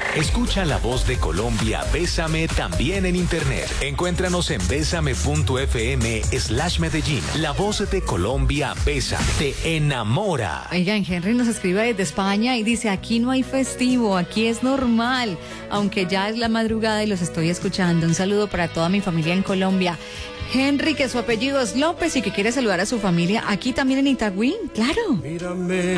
Escucha la voz de Colombia, Bésame, también en internet. Encuéntranos en besame.fm/Medellín. La voz de Colombia, Bésame, te enamora. Oigan, Henry nos escribe desde España y dice, aquí no hay festivo, aquí es normal, aunque ya es la madrugada y los estoy escuchando. Un saludo para toda mi familia en Colombia. Henry, que su apellido es López y que quiere saludar a su familia aquí también en Itagüí, claro. Mírame.